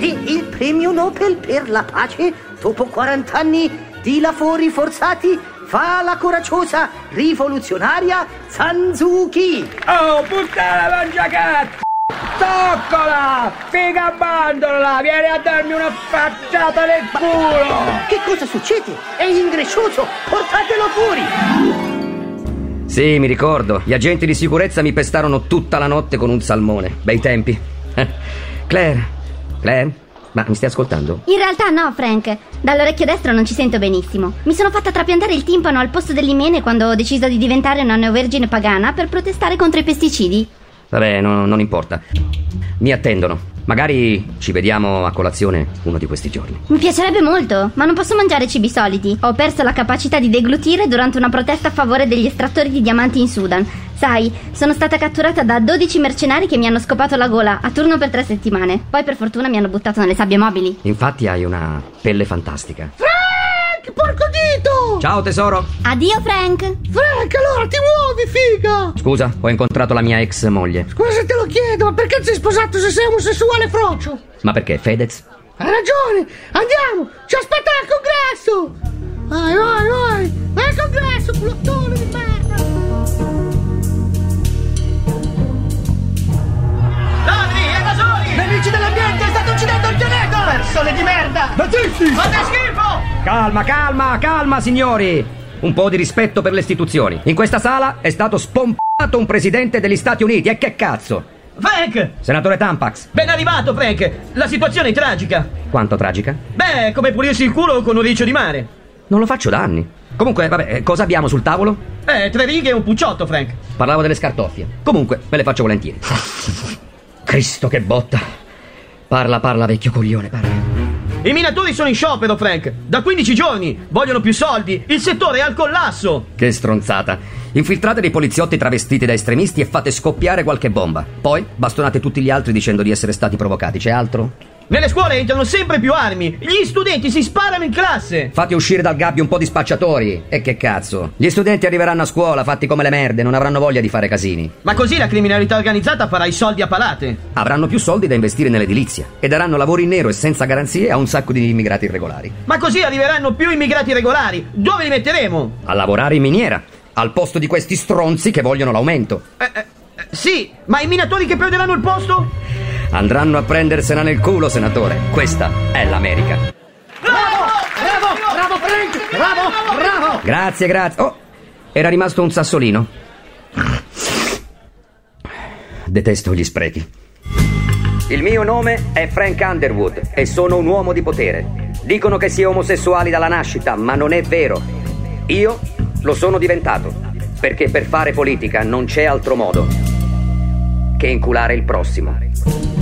il premio Nobel per la pace dopo 40 anni di lavori forzati fa la coraggiosa rivoluzionaria Sanzuki. Oh, puttana mangiacazzo! Toccola! Figa bandola! Vieni a darmi una facciata nel culo! Che cosa succede? È ingrescioso! Portatelo fuori! Sì, mi ricordo. Gli agenti di sicurezza mi pestarono tutta la notte con un salmone. Bei tempi. Claire? Ma mi stai ascoltando? In realtà no, Frank. Dall'orecchio destro non ci sento benissimo. Mi sono fatta trapiantare il timpano al posto dell'imene quando ho deciso di diventare una neovergine pagana per protestare contro i pesticidi. Vabbè, non importa. Mi attendono. Magari ci vediamo a colazione uno di questi giorni. Mi piacerebbe molto, ma non posso mangiare cibi solidi. Ho perso la capacità di deglutire durante una protesta a favore degli estrattori di diamanti in Sudan. Sai, sono stata catturata da 12 mercenari che mi hanno scopato la gola a turno per 3 settimane. Poi per fortuna mi hanno buttato nelle sabbie mobili. Infatti hai una pelle fantastica. Frank, porco dito! Ciao tesoro. Addio, Frank. Frank, allora ti muovi, figa! Scusa, ho incontrato la mia ex moglie. Scusa se te lo chiedo, ma perché ti sei sposato se sei omosessuale frocio? Ma perché, Fedez? Hai ragione, andiamo, ci aspetta al congresso! Vai, vai al congresso, culottone di merda! Ladri, evasori! Nemici dell'ambiente, state uccidendo il pianeta! Persone di merda! Fate schifo! Calma, signori! Un po' di rispetto per le istituzioni. In questa sala è stato spompato un presidente degli Stati Uniti, e che cazzo? Frank! Senatore Tampax. Ben arrivato, Frank! La situazione è tragica! Quanto tragica? Beh, è come pulirsi il culo con un riccio di mare. Non lo faccio da anni. Comunque, vabbè, cosa abbiamo sul tavolo? 3 righe e un pucciotto, Frank. Parlavo delle scartoffie. Comunque, me le faccio volentieri. Cristo, che botta. Parla, vecchio coglione, parla. I minatori sono in sciopero, Frank. Da 15 giorni. Vogliono più soldi. Il settore è al collasso. Che stronzata. Infiltrate dei poliziotti travestiti da estremisti e fate scoppiare qualche bomba. Poi bastonate tutti gli altri dicendo di essere stati provocati. C'è altro? Nelle scuole entrano sempre più armi. Gli studenti si sparano in classe. Fate uscire dal gabbio un po' di spacciatori. E che cazzo? Gli studenti arriveranno a scuola fatti come le merde, non avranno voglia di fare casini. Ma così la criminalità organizzata farà i soldi a palate. Avranno più soldi da investire nell'edilizia e daranno lavoro in nero e senza garanzie a un sacco di immigrati irregolari. Ma così arriveranno più immigrati regolari. Dove li metteremo? A lavorare in miniera, al posto di questi stronzi che vogliono l'aumento. Sì, ma i minatori che perderanno il posto? Andranno a prendersela nel culo, senatore. Questa è l'America. Bravo, Frank! Bravo! Grazie. Oh, era rimasto un sassolino. Detesto gli sprechi. Il mio nome è Frank Underwood e sono un uomo di potere. Dicono che si è omosessuali dalla nascita, ma non è vero. Io lo sono diventato, perché per fare politica non c'è altro modo che inculare il prossimo.